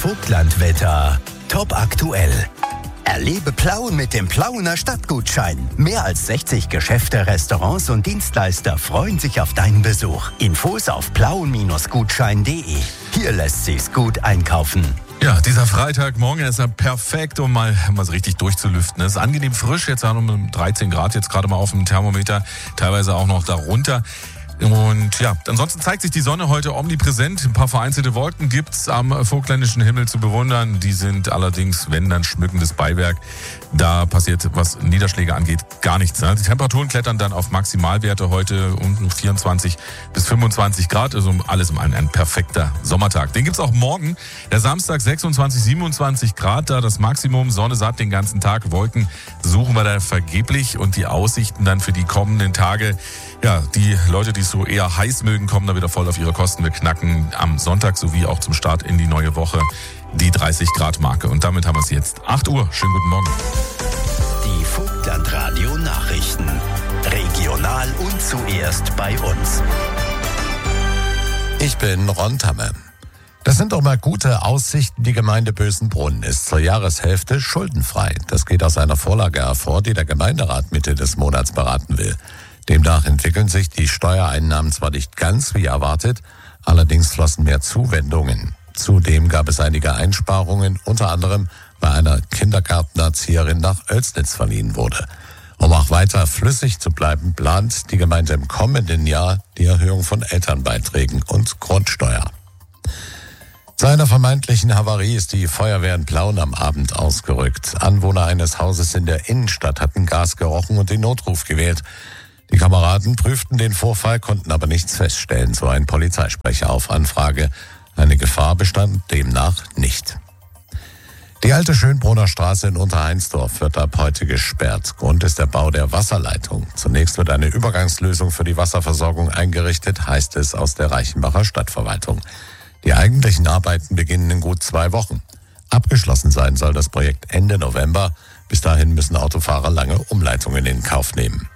Vogtlandwetter. Top aktuell. Erlebe Plauen mit dem Plauener Stadtgutschein. Mehr als 60 Geschäfte, Restaurants und Dienstleister freuen sich auf deinen Besuch. Infos auf plauen-gutschein.de. Hier lässt sich's gut einkaufen. Ja, dieser Freitagmorgen ist ja perfekt, um mal so richtig durchzulüften. Es ist angenehm frisch, jetzt um 13 Grad jetzt gerade mal auf dem Thermometer, teilweise auch noch darunter. Und ja, ansonsten zeigt sich die Sonne heute omnipräsent. Ein paar vereinzelte Wolken gibt's am vogtländischen Himmel zu bewundern. Die sind allerdings, wenn dann, schmückendes Beiwerk. Da passiert, was Niederschläge angeht, gar nichts. Die Temperaturen klettern dann auf Maximalwerte heute um 24 bis 25 Grad. Also alles in allem ein perfekter Sommertag. Den gibt's auch morgen. Der Samstag 26, 27 Grad. Da das Maximum, Sonne satt den ganzen Tag. Wolken suchen wir da vergeblich. Und die Aussichten dann für die kommenden Tage. Ja, die Leute, die es so eher heiß mögen, kommen da wieder voll auf ihre Kosten. Wir knacken am Sonntag sowie auch zum Start in die neue Woche die 30-Grad-Marke. Und damit haben wir es jetzt. 8 Uhr. Schönen guten Morgen. Die Vogtlandradio-Nachrichten. Regional und zuerst bei uns. Ich bin Ron Tamme. Das sind doch mal gute Aussichten. Die Gemeinde Bösenbrunn ist zur Jahreshälfte schuldenfrei. Das geht aus einer Vorlage hervor, die der Gemeinderat Mitte des Monats beraten will. Demnach entwickeln sich die Steuereinnahmen zwar nicht ganz wie erwartet, allerdings flossen mehr Zuwendungen. Zudem gab es einige Einsparungen, unter anderem bei einer Kindergartenerzieherin nach Oelsnitz verliehen wurde. Um auch weiter flüssig zu bleiben, plant die Gemeinde im kommenden Jahr die Erhöhung von Elternbeiträgen und Grundsteuer. Zu einer vermeintlichen Havarie ist die Feuerwehr in Plauen am Abend ausgerückt. Anwohner eines Hauses in der Innenstadt hatten Gas gerochen und den Notruf gewählt. Die Kameraden prüften den Vorfall, konnten aber nichts feststellen, so ein Polizeisprecher auf Anfrage. Eine Gefahr bestand demnach nicht. Die alte Schönbrunner Straße in Unterheinsdorf wird ab heute gesperrt. Grund ist der Bau der Wasserleitung. Zunächst wird eine Übergangslösung für die Wasserversorgung eingerichtet, heißt es aus der Reichenbacher Stadtverwaltung. Die eigentlichen Arbeiten beginnen in gut 2 Wochen. Abgeschlossen sein soll das Projekt Ende November. Bis dahin müssen Autofahrer lange Umleitungen in Kauf nehmen.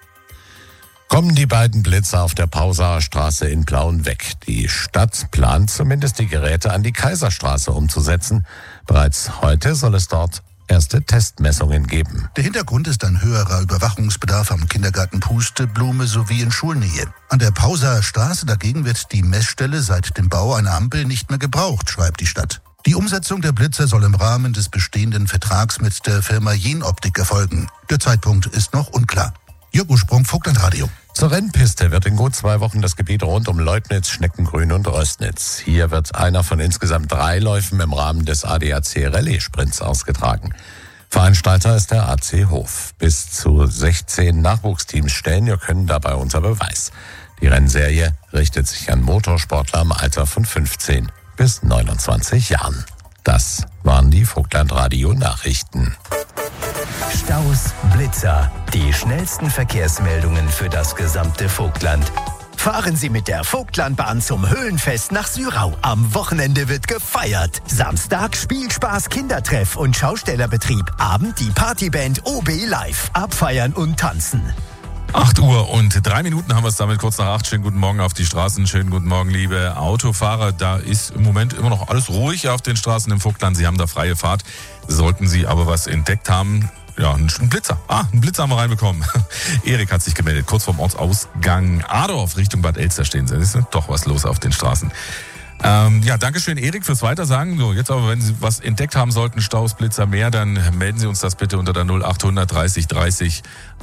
Kommen die beiden Blitzer auf der Pausaer Straße in Plauen weg. Die Stadt plant zumindest, die Geräte an die Kaiserstraße umzusetzen. Bereits heute soll es dort erste Testmessungen geben. Der Hintergrund ist ein höherer Überwachungsbedarf am Kindergarten Pusteblume sowie in Schulnähe. An der Pausaer Straße dagegen wird die Messstelle seit dem Bau einer Ampel nicht mehr gebraucht, schreibt die Stadt. Die Umsetzung der Blitzer soll im Rahmen des bestehenden Vertrags mit der Firma Jenoptik erfolgen. Der Zeitpunkt ist noch unklar. Jörg Ursprung, Vogtlandradio. Zur Rennpiste wird in gut 2 Wochen das Gebiet rund um Leubnitz, Schneckengrün und Röstnitz. Hier wird einer von insgesamt 3 Läufen im Rahmen des ADAC Rallye Sprints ausgetragen. Veranstalter ist der AC Hof. Bis zu 16 Nachwuchsteams stellen ihr Können dabei unter Beweis. Die Rennserie richtet sich an Motorsportler im Alter von 15 bis 29 Jahren. Das waren die Vogtlandradio-Nachrichten. Staus, Blitzer, die schnellsten Verkehrsmeldungen für das gesamte Vogtland. Fahren Sie mit der Vogtlandbahn zum Höhlenfest nach Syrau. Am Wochenende wird gefeiert. Samstag Spielspaß, Kindertreff und Schaustellerbetrieb. Abend die Partyband OB Live. Abfeiern und tanzen. 8 Uhr und 3 Minuten haben wir es damit, kurz nach 8. Schönen guten Morgen auf die Straßen. Schönen guten Morgen, liebe Autofahrer. Da ist im Moment immer noch alles ruhig auf den Straßen im Vogtland. Sie haben da freie Fahrt. Sollten Sie aber was entdeckt haben, ja, ein Blitzer. Einen Blitzer haben wir reinbekommen. Erik hat sich gemeldet, kurz vorm Ortsausgang Adorf Richtung Bad Elster stehen Sie. Ist doch was los auf den Straßen. Ja, danke schön, Erik, fürs Weitersagen. So, jetzt aber, wenn Sie was entdeckt haben sollten, Staus, Blitzer, mehr, dann melden Sie uns das bitte unter der 0800 30 30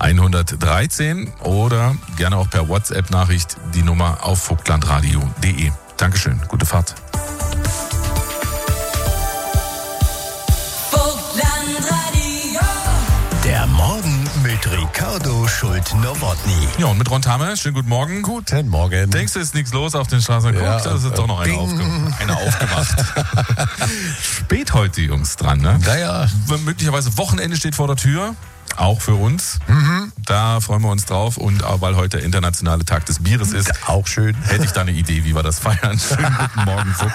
113 oder gerne auch per WhatsApp-Nachricht die Nummer auf vogtlandradio.de. Dankeschön, gute Fahrt. Der Morgen mit Ricardo Schult-Nowotny. Ja, und mit Ron Tamme. Schönen guten Morgen. Guten Morgen. Denkst du, ist nichts los auf den Straßen? Guck, Ja, da ist doch noch einer aufgewacht. Spät heute, die Jungs, dran, ne? Naja. Möglicherweise Wochenende steht vor der Tür. Auch für uns. Da freuen wir uns drauf. Und auch weil heute der internationale Tag des Bieres ist, Auch schön. hätte ich da eine Idee, wie wir das feiern. Schönen guten Morgen, Vogtland.